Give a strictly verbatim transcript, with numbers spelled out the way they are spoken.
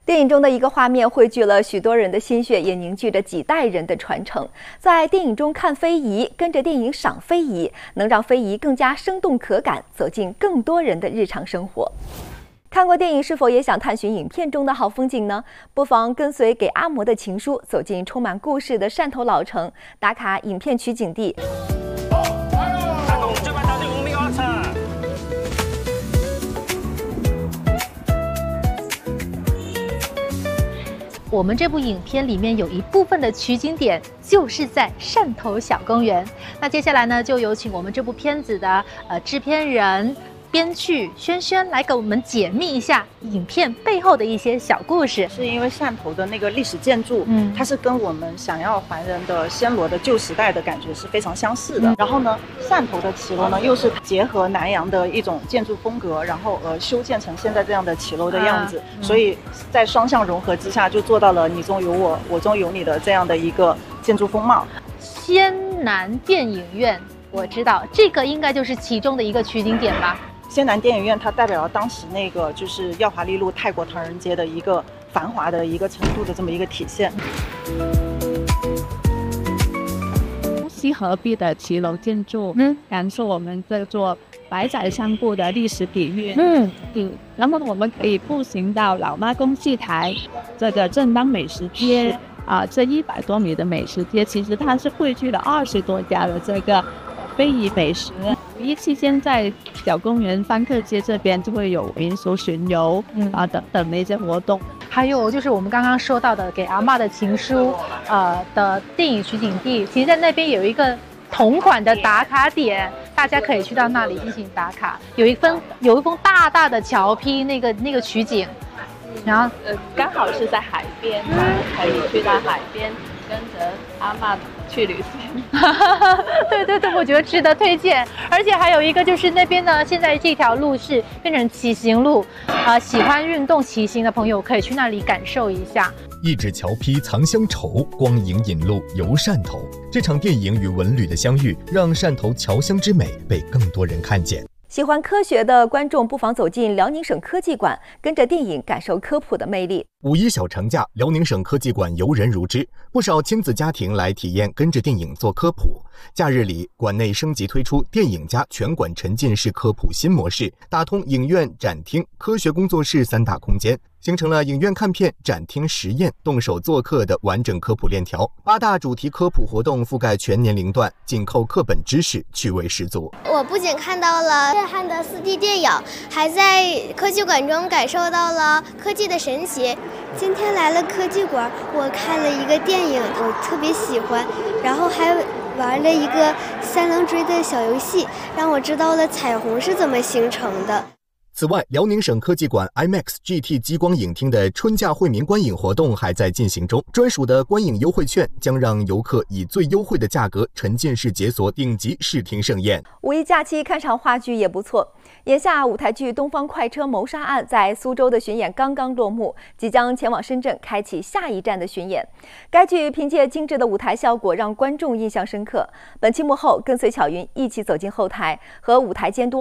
电影中的一个画面汇聚了许多人的心血，也凝聚着几代人的传承。在电影中看非遗，跟着电影赏非遗，能让非遗更加生动可感，走进更多人的日常生活。看过电影，是否也想探寻影片中的好风景呢？不妨跟随《给阿嬷的情书》，走进充满故事的汕头老城，打卡影片取景地。 我们这部影片里面有一部分的取景点就是在汕头小公园。那接下来呢，就有请我们这部片子的呃制片人、编剧轩轩来给我们解密一下影片背后的一些小故事。 是因为汕头的那个历史建筑， 嗯， 它是跟我们想要还原的暹罗的旧时代的感觉是非常相似的。嗯、然后呢，汕头的骑楼呢，又是结合南洋的一种建筑风格，然后呃修建成现在这样的骑楼的样子，啊嗯、所以在双向融合之下，就做到了你中有我，我中有你的这样的一个建筑风貌。 仙南电影院，我知道这个应该就是其中的一个取景点吧。 仙南电影院，它代表了当时那个就是耀华丽路泰国唐人街的一个繁华的一个程度的这么一个体现。 西合璧的骑楼建筑，嗯，感受我们这座百载相顾的历史底蕴。嗯嗯，然后我们可以步行到老妈公祭台，这个正当美食街啊，这一百多米的美食街，其实它是汇聚了二十多家的这个非遗美食。 五一期间，在小公园番客街这边就会有民俗巡游，嗯啊等等的一些活动。 还有就是我们刚刚说到的《给阿嬷的情书》呃的电影取景地，其实在那边有一个同款的打卡点，大家可以去到那里进行打卡。有一封有一封大大的桥批那个那个取景，然后呃刚好是在海边，嗯、可以去到海边。 跟着阿嬷去旅行， 对对对，我觉得值得推荐。而且还有一个就是那边呢，现在这条路是变成骑行路，呃，喜欢运动骑行的朋友可以去那里感受一下。 一纸桥批藏乡愁，光影引路游汕头。这场电影与文旅的相遇，让汕头侨乡之美被更多人看见。 喜欢科学的观众不妨走进辽宁省科技馆，跟着电影感受科普的魅力。 五一小长假，辽宁省科技馆游人如织，不少亲子家庭来体验跟着电影做科普。假日里，馆内升级推出电影加全馆沉浸式科普新模式，打通影院、展厅、科学工作室三大空间，形成了影院看片、展厅实验、动手做课的完整科普链条。八大主题科普活动覆盖全年龄段，紧扣课本知识，趣味十足。 我不仅看到了震撼的 四 D 电影，还在科技馆中感受到了科技的神奇。今天来了科技馆，我看了一个电影，我特别喜欢，然后还玩了一个三棱锥的小游戏，让我知道了彩虹是怎么形成的。 此外，辽宁省科技馆 IMAX G T 激光影厅的春假惠民观影活动还在进行中，专属的观影优惠券将让游客以最优惠的价格沉浸式解锁顶级视听盛宴。 五一假期看场话剧也不错。眼下，舞台剧《东方快车谋杀案》在苏州的巡演刚刚落幕，即将前往深圳开启下一站的巡演。该剧凭借精致的舞台效果，让观众印象深刻。本期幕后，跟随巧云一起走进后台，和舞台监督